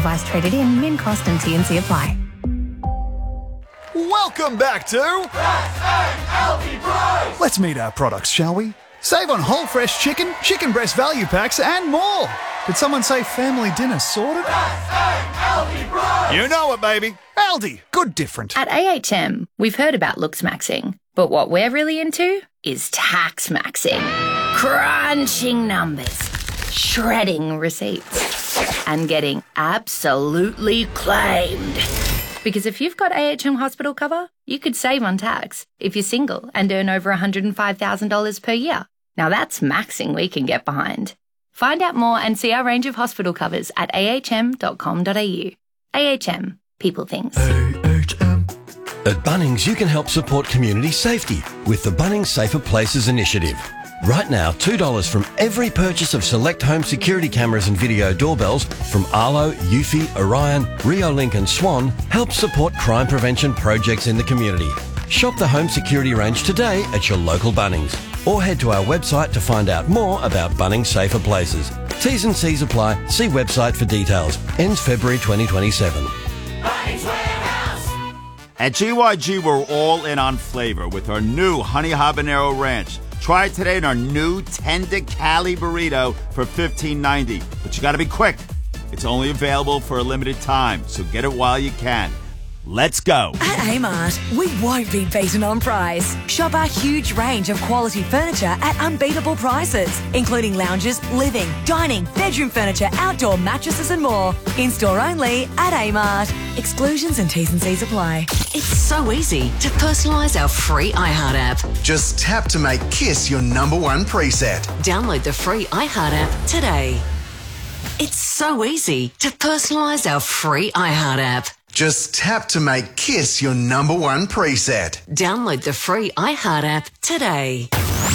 device traded in, min cost and TNC apply. Welcome back to Healthy Price! Let's meet our products, shall we? Save on whole fresh chicken, chicken breast value packs and more. Did someone say family dinner sorted? Healthy Price! You know it, baby. Aldi, good different. At AHM, we've heard about looks maxing, but what we're really into is tax maxing. Crunching numbers, shredding receipts, and getting absolutely claimed. Because if you've got AHM hospital cover, you could save on tax if you're single and earn over $105,000 per year. Now that's maxing we can get behind. Find out more and see our range of hospital covers at ahm.com.au. AHM. People things. AHM. At Bunnings, you can help support community safety with the Bunnings Safer Places initiative. Right now, $2 from every purchase of select home security cameras and video doorbells from Arlo, Eufy, Orion, Reolink and Swan helps support crime prevention projects in the community. Shop the home security range today at your local Bunnings or head to our website to find out more about Bunnings Safer Places. T's and C's apply. See website for details. Ends February 2027. Bunnings Warehouse! At GYG, we're all in on flavor with our new Honey Habanero Ranch. Try it today in our new Tender Cali Burrito for $15.90. But you gotta be quick. It's only available for a limited time, so get it while you can. Let's go. At Amart, we won't be beaten on price. Shop our huge range of quality furniture at unbeatable prices, including lounges, living, dining, bedroom furniture, outdoor mattresses and more. In-store only at Amart. Exclusions and T's and C's apply. It's so easy to personalise our free iHeart app. Just tap to make Kiss your number one preset. Download the free iHeart app today. It's so easy to personalise our free iHeart app. Just tap to make Kiss your number one preset. Download the free iHeart app today.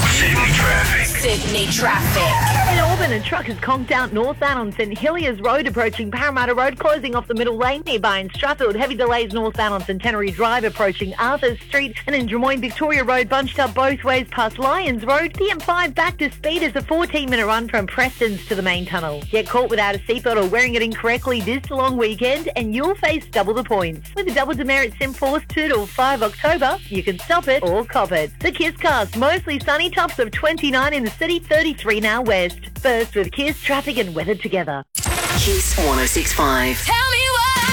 Sydney traffic. In Auburn, a truck has conked out northbound on St Heliers Road, approaching Parramatta Road, closing off the middle lane nearby in Strathfield. Heavy delays northbound on Centenary Drive, approaching Arthur Street, and in Drummoyne, Victoria Road, bunched up both ways past Lyons Road. The M5 back to speed as a 14-minute run from Preston's to the main tunnel. Get caught without a seatbelt or wearing it incorrectly this long weekend, and you'll face double the points. With a double demerit Simforce 2 till 5 October, you can stop it or cop it. The Kiss Cast, mostly sunny, tops of 29 in the city, 33 now west. First with Kiss, traffic and weather together. Kiss 106.5. Tell me what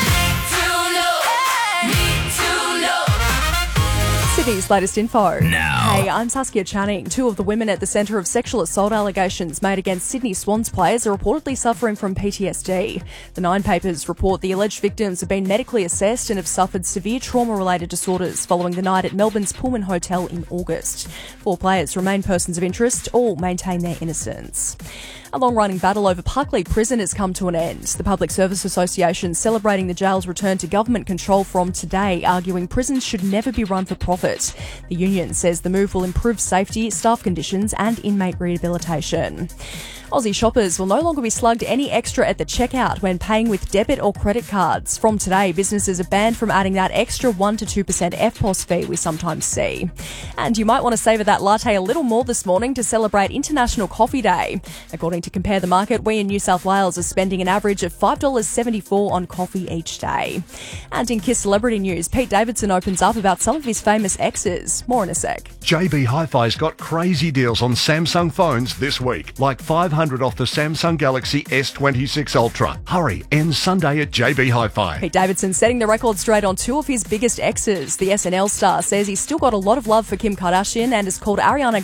need to know. Sydney's latest info. Now. Hey, I'm Saskia Channing. Two of the women at the centre of sexual assault allegations made against Sydney Swans players are reportedly suffering from PTSD. The Nine Papers report the alleged victims have been medically assessed and have suffered severe trauma-related disorders following the night at Melbourne's Pullman Hotel in August. 4 players remain persons of interest. All maintain their innocence. A long-running battle over Parklea Prison has come to an end. The Public Service Association celebrating the jail's return to government control from today, arguing prisons should never be run for profit. The union says the move will improve safety, staff conditions and inmate rehabilitation. Aussie shoppers will no longer be slugged any extra at the checkout when paying with debit or credit cards. From today, businesses are banned from adding that extra 1 to 2% FPOS fee we sometimes see. And you might want to savour that latte a little more this morning to celebrate International Coffee Day. According to Compare the Market, we in New South Wales are spending an average of $5.74 on coffee each day. And in Kiss celebrity news, Pete Davidson opens up about some of his famous exes. More in a sec. JB Hi-Fi's got crazy deals on Samsung phones this week, like $500 off the Samsung Galaxy S26 Ultra. Hurry, ends Sunday at JB Hi-Fi. Pete Davidson setting the record straight on 2 of his biggest exes. The SNL star says he's still got a lot of love for Kim Kardashian and has called Ariana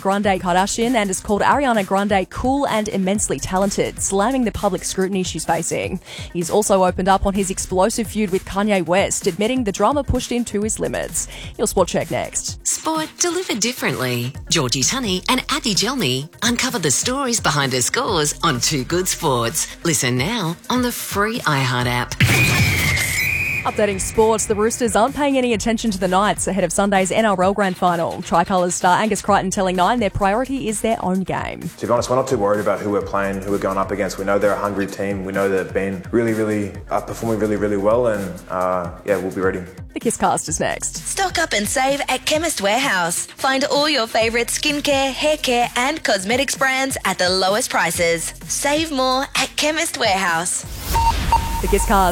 Grande cool and immensely talented, slamming the public scrutiny she's facing. He's also opened up on his explosive feud with Kanye West, admitting the drama pushed him to his limits. Your Sport Check next. Sport delivered differently. Georgie Tunney and Abby Gelmy uncover the stories behind the scores on Too Good Sports. Listen now on the free iHeart app. Updating sports, the Roosters aren't paying any attention to the Knights ahead of Sunday's NRL Grand Final. Tricolours star Angus Crichton telling Nine their priority is their own game. To be honest, we're not too worried about who we're playing, who we're going up against. We know they're a hungry team. We know they've been really performing really well, and we'll be ready. The Kisscast is next. Stock up and save at Chemist Warehouse. Find all your favourite skincare, hair care and cosmetics brands at the lowest prices. Save more at Chemist Warehouse. The Kisscast.